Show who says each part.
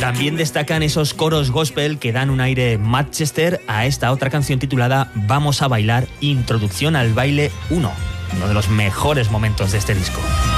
Speaker 1: También destacan esos coros gospel que dan un aire Manchester a esta otra canción titulada Vamos a bailar, introducción al baile 1, uno de los mejores momentos de este disco.